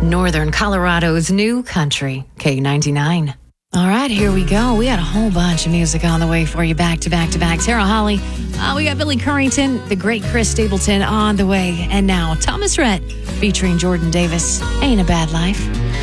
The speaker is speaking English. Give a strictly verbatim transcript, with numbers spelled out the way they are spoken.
Northern Colorado's new country, K ninety-nine. All right, here we go. We got a whole bunch of music on the way for you, back to back to back. Tara Holly, uh, we got Billy Currington, the great Chris Stapleton on the way. And now Thomas Rhett featuring Jordan Davis, Ain't a Bad Life.